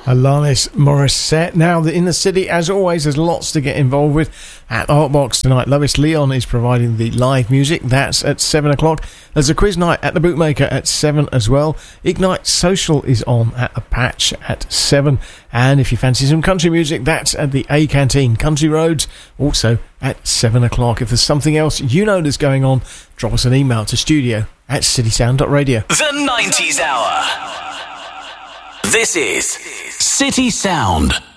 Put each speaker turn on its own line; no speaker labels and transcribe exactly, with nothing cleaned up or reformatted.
Alanis Morissette. Now, in the city, as always, there's lots to get involved with. At Artbox tonight, Lois Leon is providing the live music. That's at seven o'clock. There's a quiz night at the Bootmaker at seven as well. Ignite Social is on at the Patch at seven. And if you fancy some country music, that's at the A Canteen, Country Roads, also at seven o'clock. If there's something else you know that's going on, drop us an email to studio at citysound dot radio.
The nineties Hour. This is City Sound.